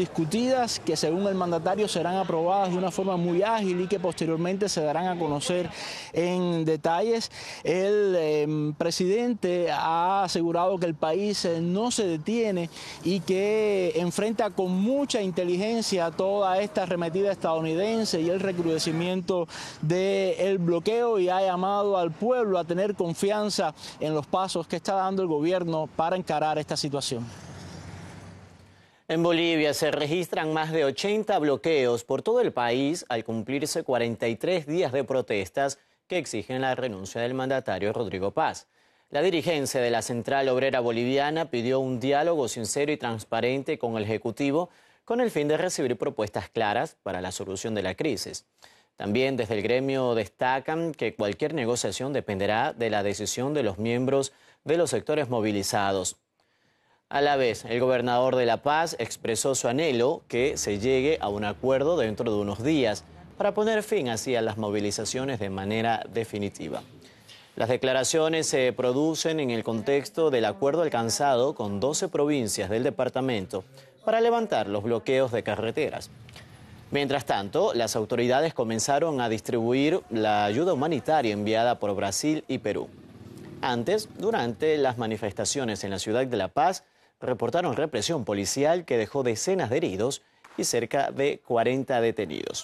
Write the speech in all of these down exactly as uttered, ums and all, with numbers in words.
discutidas, que según el mandatario serán aprobadas de una forma muy ágil y que posteriormente se darán a conocer en detalles. El eh, presidente ha asegurado que el país eh, no se detiene y que enfrenta con mucha inteligencia toda esta arremetida estadounidense y el recrudecimiento del bloqueo, y ha llamado al pueblo a tener confianza en los pasos que está dando el gobierno para encarar esta situación. En Bolivia se registran más de ochenta bloqueos por todo el país al cumplirse cuarenta y tres días de protestas que exigen la renuncia del mandatario Rodrigo Paz. La dirigencia de la Central Obrera Boliviana pidió un diálogo sincero y transparente con el Ejecutivo con el fin de recibir propuestas claras para la solución de la crisis. También desde el gremio destacan que cualquier negociación dependerá de la decisión de los miembros de los sectores movilizados. A la vez, el gobernador de La Paz expresó su anhelo que se llegue a un acuerdo dentro de unos días para poner fin así a las movilizaciones de manera definitiva. Las declaraciones se producen en el contexto del acuerdo alcanzado con doce provincias del departamento para levantar los bloqueos de carreteras. Mientras tanto, las autoridades comenzaron a distribuir la ayuda humanitaria enviada por Brasil y Perú. Antes, durante las manifestaciones en la ciudad de La Paz, reportaron represión policial que dejó decenas de heridos y cerca de cuarenta detenidos.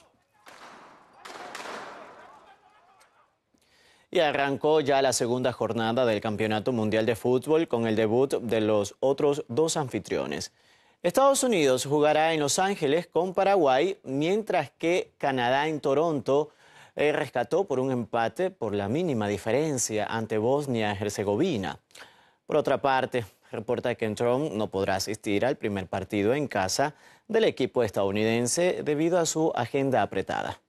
Y arrancó ya la segunda jornada del Campeonato Mundial de Fútbol con el debut de los otros dos anfitriones. Estados Unidos jugará en Los Ángeles con Paraguay, mientras que Canadá en Toronto eh, rescató por un empate por la mínima diferencia ante Bosnia-Herzegovina. Por otra parte, reporta que Trump no podrá asistir al primer partido en casa del equipo estadounidense debido a su agenda apretada.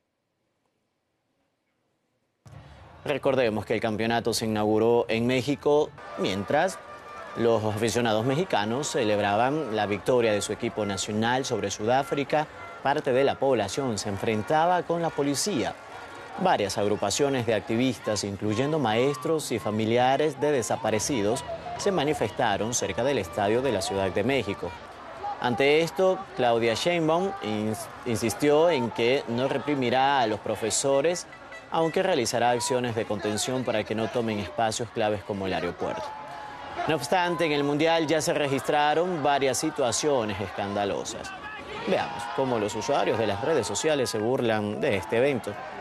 Recordemos que el campeonato se inauguró en México mientras los aficionados mexicanos celebraban la victoria de su equipo nacional sobre Sudáfrica. Parte de la población se enfrentaba con la policía. Varias agrupaciones de activistas, incluyendo maestros y familiares de desaparecidos, se manifestaron cerca del estadio de la Ciudad de México. Ante esto, Claudia Sheinbaum ins- insistió en que no reprimirá a los profesores, aunque realizará acciones de contención para que no tomen espacios claves como el aeropuerto. No obstante, en el Mundial ya se registraron varias situaciones escandalosas. Veamos cómo los usuarios de las redes sociales se burlan de este evento.